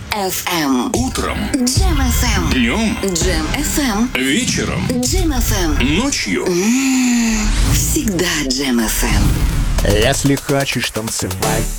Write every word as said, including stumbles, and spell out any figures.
эф эм. Утром, Джем эф эм. днем, Джем эф эм. вечером, Джем эф эм. ночью. Всегда Джем эф эм. Если хочешь танцевать,